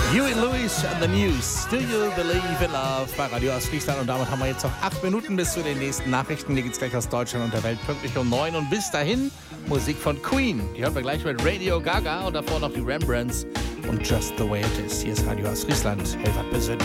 Huey Lewis and the News. Do you believe in love? Bei Radio Ostfriesland. Und damit haben wir jetzt noch 8 Minuten bis zu den nächsten Nachrichten. Hier geht's gleich aus Deutschland und der Welt pünktlich um 9. Und bis dahin Musik von Queen. Die hören wir gleich mit Radio Gaga und davor noch die Rembrandts und Just the Way It Is. Hier ist Radio Ostfriesland. Helfert persönlich.